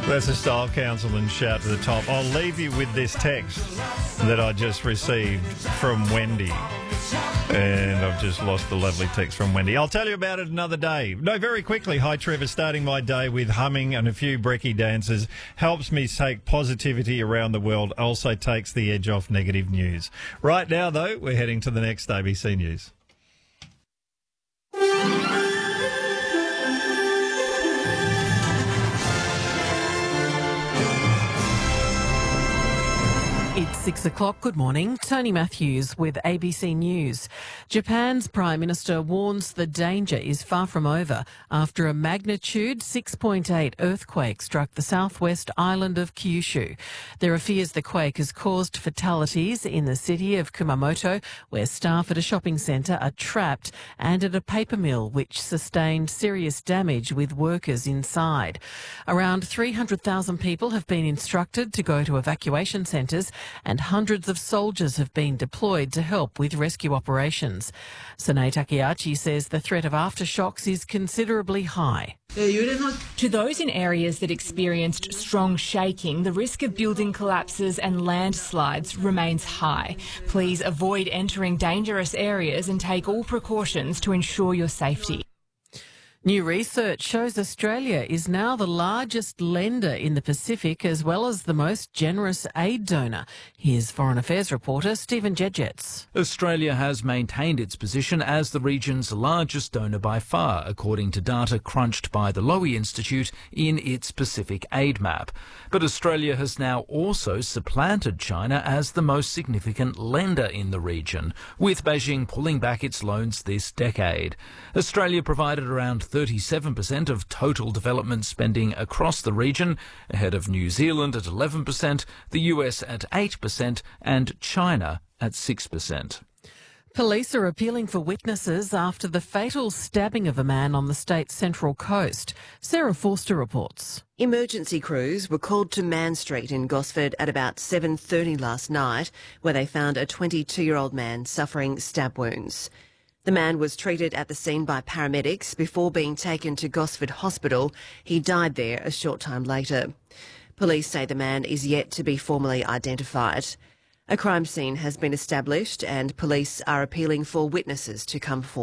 That's a style councilman shout to the top. I'll leave you with this text that I just received from Wendy. And I've just lost the lovely text from Wendy. I'll tell you about it another day. No, very quickly. Hi, Trevor. Starting my day with humming and a few brekkie dances helps me take positivity around the world. Also takes the edge off negative news. Right now, though, we're heading to the next ABC News. It's 6 o'clock. Good morning. Tony Matthews with ABC News. Japan's Prime Minister warns the danger is far from over after a magnitude 6.8 earthquake struck the southwest island of Kyushu. There are fears the quake has caused fatalities in the city of Kumamoto, where staff at a shopping centre are trapped, and at a paper mill which sustained serious damage with workers inside. Around 300,000 people have been instructed to go to evacuation centres, and hundreds of soldiers have been deployed to help with rescue operations. Sanae Takeachi says the threat of aftershocks is considerably high. To those in areas that experienced strong shaking, the risk of building collapses and landslides remains high. Please avoid entering dangerous areas and take all precautions to ensure your safety. New research shows Australia is now the largest lender in the Pacific as well as the most generous aid donor. Here's Foreign Affairs reporter Stephen Jedgetts. Australia has maintained its position as the region's largest donor by far, according to data crunched by the Lowy Institute in its Pacific Aid Map. But Australia has now also supplanted China as the most significant lender in the region, with Beijing pulling back its loans this decade. Australia provided around 37% of total development spending across the region, ahead of New Zealand at 11%, the US at 8% and China at 6%. Police are appealing for witnesses after the fatal stabbing of a man on the state's central coast. Sarah Forster reports. Emergency crews were called to Mann Street in Gosford at about 7:30 last night, where they found a 22-year-old man suffering stab wounds. The man was treated at the scene by paramedics before being taken to Gosford Hospital. He died there a short time later. Police say the man is yet to be formally identified. A crime scene has been established and police are appealing for witnesses to come forward.